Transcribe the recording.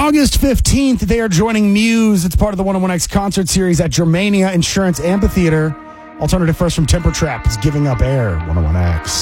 August 15th, they are joining Muse. It's part of the 101X concert series at Germania Insurance Amphitheater. Alternative First from Temper Trap is Giving Up Air, 101X.